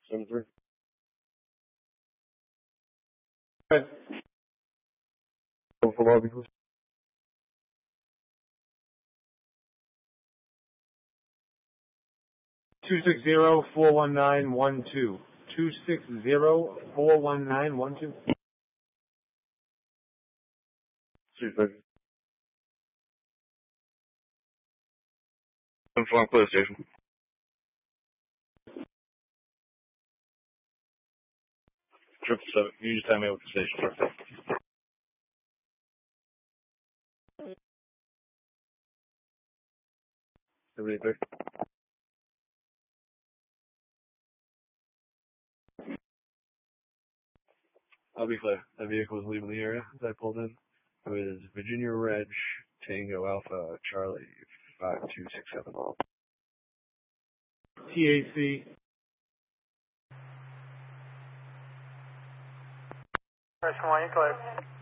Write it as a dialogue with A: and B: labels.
A: 73.
B: Right.
A: Go for lobby, please.
B: 260-419-12. 260-419-12.
A: Super. Inform clear station. Triple seven. You just tell me what the station is. 73. I'll be clear. That vehicle was leaving the area as I pulled in. It was Virginia Reg Tango Alpha Charlie 5267.
B: TAC.
C: First one, you clear.